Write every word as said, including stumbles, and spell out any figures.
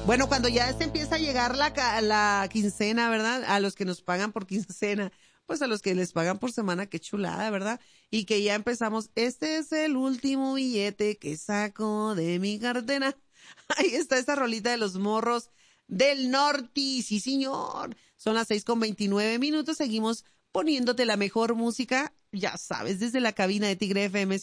Bueno, cuando ya se empieza a llegar la, ca- la quincena, ¿verdad? A los que nos pagan por quincena, pues a los que les pagan por semana, qué chulada, ¿verdad? Y que ya empezamos, este es el último billete que saco de mi cartera. Ahí está esa rolita de los morros del norte, sí señor. Son las seis con veintinueve minutos, seguimos poniéndote la mejor música, ya sabes, desde la cabina de Tigre F M